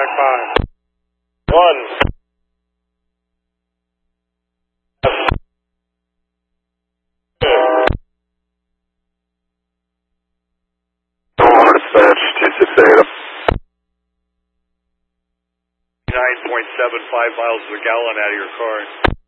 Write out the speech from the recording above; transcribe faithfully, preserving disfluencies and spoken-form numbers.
contact five. One. Dispatch two six eight. nine point seven five miles per gallon out of your car.